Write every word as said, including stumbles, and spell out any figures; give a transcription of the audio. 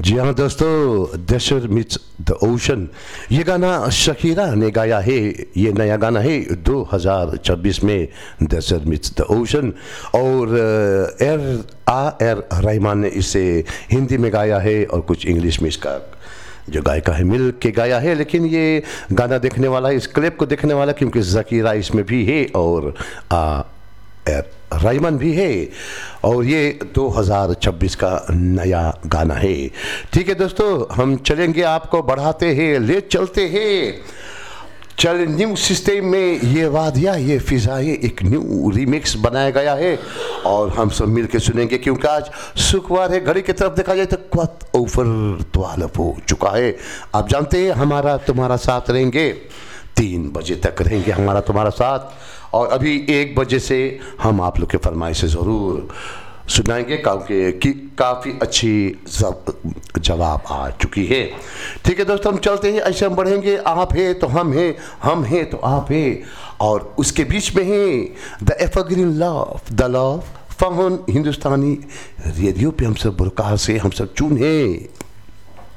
जी हाँ दोस्तों, desert meets the ocean ये गाना शकीरा ने गाया है। ये नया गाना है दो हज़ार छब्बीस में, डेजर्ट मीट्स द ओशन। और एर आ एर रहमान ने इसे हिंदी में गाया है और कुछ इंग्लिश में इसका जो गायिका है मिल के गाया है। लेकिन ये गाना देखने वाला है, इस क्लिप को देखने वाला, क्योंकि ज़कीरा इसमें भी है और आ एर रहमान भी है और ये दो हज़ार छब्बीस का नया गाना है। ठीक है दोस्तों, हम चलेंगे, आपको बढ़ाते हैं, ले चलते हैं। चल न्यू सिस्टम में ये वादिया ये फ़िज़ाएँ एक न्यू रीमिक्स बनाया गया है और हम सब मिल के सुनेंगे, क्योंकि आज शुक्रवार है। घड़ी की तरफ देखा जाए तो क्वत ओवर ट्वेल्व हो चुका है। आप जानते हैं हमारा तुम्हारा साथ रहेंगे, तीन बजे तक रहेंगे हमारा तुम्हारा साथ। और अभी एक बजे से हम आप लोग के फरमाइश ज़रूर सुनाएंगे, क्योंकि कि काफ़ी अच्छी जवाब आ चुकी है। ठीक है दोस्तों, हम चलते हैं, ऐसे हम बढ़ेंगे। आप हैं तो हम हैं, हम हैं तो आप हैं, और उसके बीच में है the evergreen love, the love fun Hindustani radio पे हम सब बुरका से हम सब चून हैं।